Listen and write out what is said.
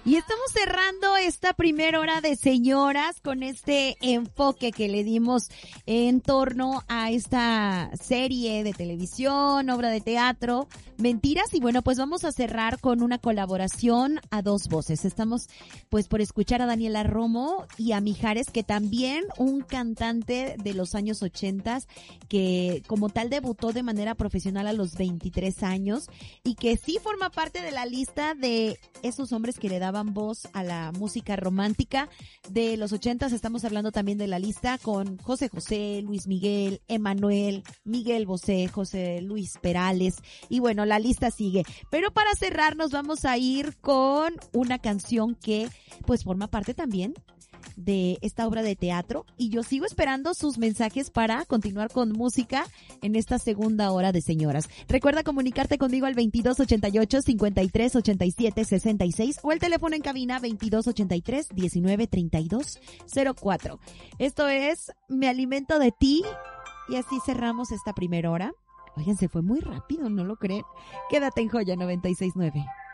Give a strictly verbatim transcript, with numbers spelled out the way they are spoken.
Y estamos cerrando esta primera hora de señoras con este enfoque que le dimos en torno a esta serie de televisión, obra de teatro, Mentiras. Y bueno, pues vamos a cerrar con una colaboración a dos voces. Estamos pues por escuchar a Daniela Romo y a Mijares, que también un cantante de los años ochentas que como tal debutó de manera profesional a los veintitrés años y que sí forma parte de la lista de esos hombres que le daban voz a la música romántica de los ochentas. Estamos hablando también de la lista con José José, Luis Miguel, Emanuel, Miguel Bosé, José Luis Perales, y bueno, la lista sigue. Pero para cerrar nos vamos a ir con una canción que pues forma parte también de esta obra de teatro, y yo sigo esperando sus mensajes para continuar con música en esta segunda hora de señoras. Recuerda comunicarte conmigo al veintidós ochenta y ocho, cincuenta y tres, ochenta y siete, sesenta y seis o el teléfono en cabina veintidós ochenta y tres, diecinueve, treinta y dos, cero cuatro. Esto es Me Alimento de Ti, y así cerramos esta primera hora. Oigan, se fue muy rápido, ¿no lo creen? Quédate en Joya noventa y seis punto nueve.